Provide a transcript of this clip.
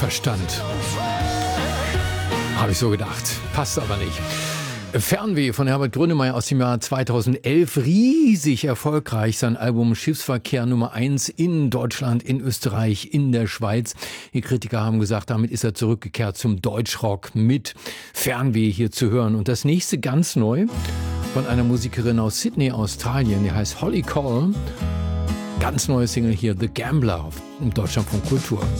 Verstand. Habe ich so gedacht. Passt aber nicht. Fernweh von Herbert Grönemeyer aus dem Jahr 2011. Riesig erfolgreich. Sein Album Schiffsverkehr Nummer 1 in Deutschland, in Österreich, in der Schweiz. Die Kritiker haben gesagt, damit ist er zurückgekehrt zum Deutschrock mit Fernweh hier zu hören. Und das nächste ganz neu von einer Musikerin aus Sydney, Australien. Die heißt Holly Cole. Ganz neue Single hier, The Gambler, im Deutschlandfunk Kultur.